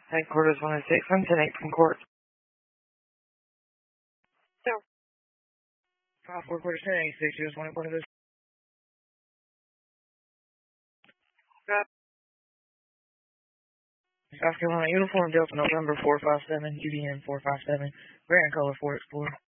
Headquarters 106. I'm 10-8 from court. So, 5-4 quarters 10-8, 6 years, 1 quarter this. South Carolina uniform, Delta November 457, UDN 457, Grand Color 4 Explorer.